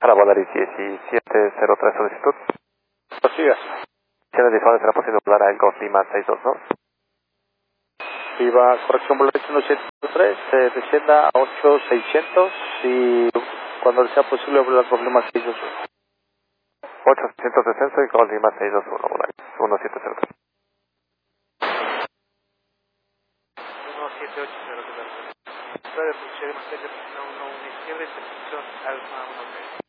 Para Volaris 1703 solicitud. Así es. ¿Tiene disponible será posible volar a Golf Lima 622? Viva, corrección, Volaris 1703, descienda a 8600 y cuando sea posible volar con Lima 622. 800 descenso y Golf Lima 621, Volaris 1703. 17803. Puede funcionar usted que no una izquierda y intercepción alfa 1.